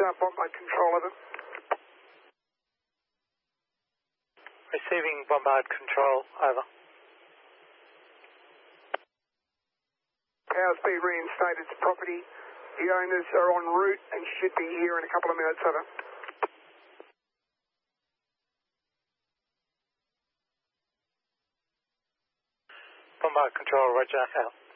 Bombard Control, over. Receiving Bombard Control, over. Power speed reinstated to property. The owners are en route and should be here in a couple of minutes, over. Bombard Control, roger, out.